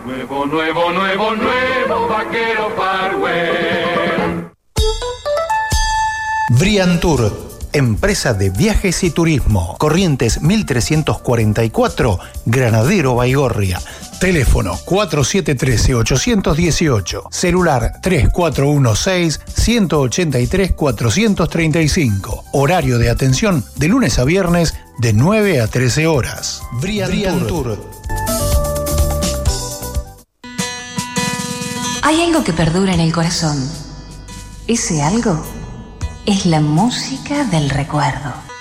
Nuevo, nuevo, nuevo, nuevo vaquero Farwell. Briantour, empresa de viajes y turismo. Corrientes 1344, Granadero Baigorria. Teléfono 4713-818. Celular 3416-183-435. Horario de atención de lunes a viernes de 9 a 13 horas. Briantour. Hay algo que perdura en el corazón. Ese algo es la música del recuerdo.